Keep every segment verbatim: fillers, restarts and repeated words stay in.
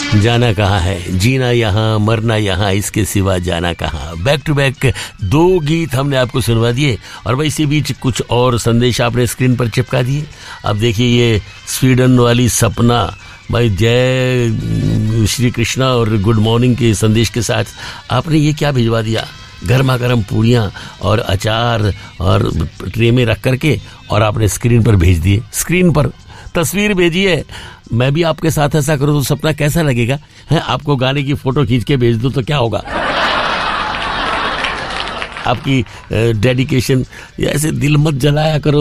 जाना कहाँ है, जीना यहाँ, मरना यहाँ, इसके सिवा जाना कहाँ। बैक टू बैक दो गीत हमने आपको सुनवा दिए और भाई इसी बीच कुछ और संदेश आपने स्क्रीन पर चिपका दिए। अब देखिए ये स्वीडन वाली सपना भाई, जय श्री कृष्णा और गुड मॉर्निंग के संदेश के साथ आपने ये क्या भिजवा दिया, गर्मा गर्म पूड़ियाँ और अचार और ट्रे में रख करके और आपने स्क्रीन पर भेज दिए। स्क्रीन पर तस्वीर भेजिए, मैं भी आपके साथ ऐसा करूं तो सपना कैसा लगेगा है? आपको गाने की फोटो खींच के भेज दूं तो क्या होगा? आपकी डेडिकेशन, ऐसे दिल मत जलाया करो।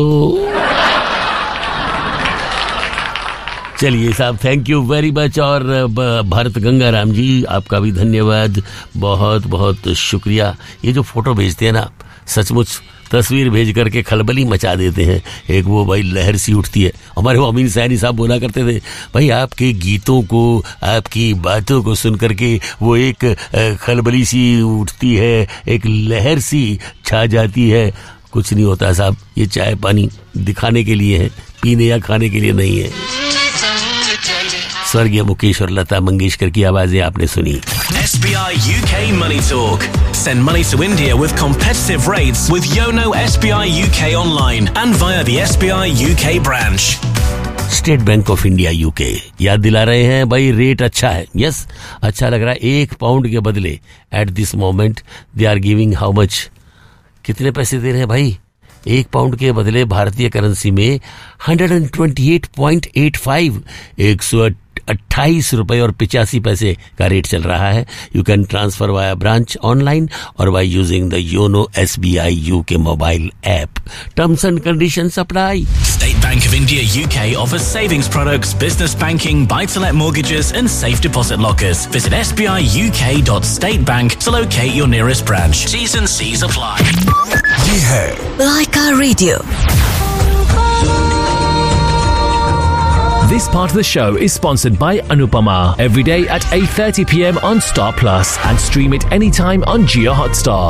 चलिए साहब, थैंक यू वेरी मच। और भारत गंगाराम जी, आपका भी धन्यवाद, बहुत बहुत शुक्रिया। ये जो फोटो भेजते हैं ना, सचमुच तस्वीर भेज करके खलबली मचा देते हैं। एक वो भाई लहर सी उठती है। हमारे वो अमीन सैनी साहब बोला करते थे, भाई आपके गीतों को, आपकी बातों को सुन करके वो एक खलबली सी उठती है, एक लहर सी छा जाती है। कुछ नहीं होता साहब, ये चाय पानी दिखाने के लिए है, पीने या खाने के लिए नहीं है। स्वर्गीय मुकेश और लता मंगेशकर की आवाजें आपने सुनी। S B I U K Money Talk. Send money to India with competitive rates with Yono S B I U K online and via the S B I U K branch. State bank of India UK याद दिला रहे हैं भाई, rate अच्छा है। Yes, अच्छा लग रहा है। एक पाउंड के बदले at this moment they are giving how much, कितने पैसे दे रहे हैं भाई? एक पाउंड के बदले भारतीय करेंसी में एक सौ अट्ठाईस पॉइंट आठ पाँच, एक सौ अट्ठाईस रुपए और पिचासी पैसे का रेट चल रहा है। You can transfer via branch online और by using the YONO S B I UK mobile app. Terms and conditions apply. State Bank of India U K offers savings products, business banking, buy-to-let mortgages and safe deposit lockers. Visit s b i u k dot state bank to locate your nearest branch. T's and C's apply. ये है Laika Radio. This part of the show is sponsored by Anupama. Every day at eight thirty p m on Star Plus and stream it anytime on Jio Hotstar.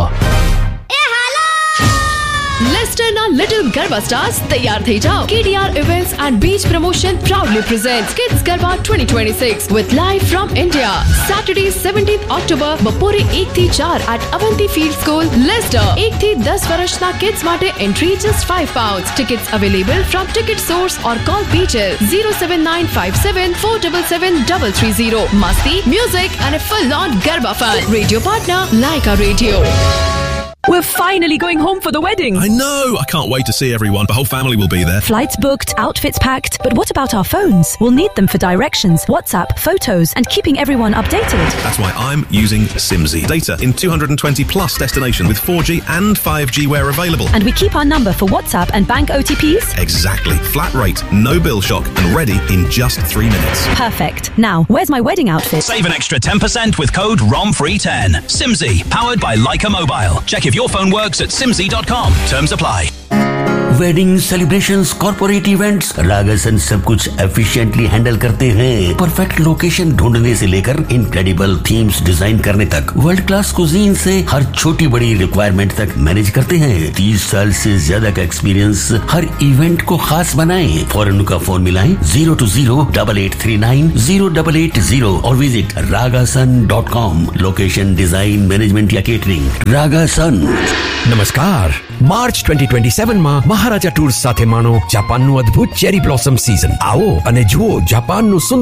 Leicester na Little Garba Stars तैयार થઈ જાઓ. K D R Events and Beach Promotion proudly presents Kids Garba twenty twenty-six with live from India. Saturday seventeenth October બપોરે એક થી ચાર at Avanti Field School, Leicester. એક થી દસ વર્ષના kids માટે entry just five pounds. Tickets available from Ticket Source or call Beaches zero seven nine five seven four seven seven three three zero. Masti, music and a full-on Garba fun. Radio partner Laika Radio. We're finally going home for the wedding. I know. I can't wait to see everyone. The whole family will be there. Flights booked, outfits packed. But what about our phones? We'll need them for directions, WhatsApp, photos, and keeping everyone updated. That's why I'm using Simsy. Data in two hundred twenty plus destinations with four G and five G where available. And we keep our number for WhatsApp and bank O T Ps? Exactly. Flat rate, no bill shock, and ready in just three minutes. Perfect. Now, where's my wedding outfit? Save an extra ten percent with code R O M free ten. Simsy, powered by Leica Mobile. Check if your phone works at simsy dot com. Terms apply. Wedding celebrations, corporate events, रागासन सब कुछ efficiently handle करते हैं। Perfect location ढूंढने से लेकर incredible themes design करने तक, world class cuisine से हर छोटी बड़ी रिक्वायरमेंट तक मैनेज करते हैं। तीस साल से ज्यादा का एक्सपीरियंस हर इवेंट को खास बनाएं। फौरन उनका फोन मिलाएं zero to zero double eight three nine zero double eight zero और visit रागासन dot com. Location, design, management या केटरिंग, रागासन। નમસ્કાર. માર્ચ twenty twenty-seven માં મહારાજા ટૂર્સ સાથે માણો જાપાનનું અદ્ભુત ચેરી બ્લોસમ સીઝન. આવો અને જુઓ જાપાનનું સુંદર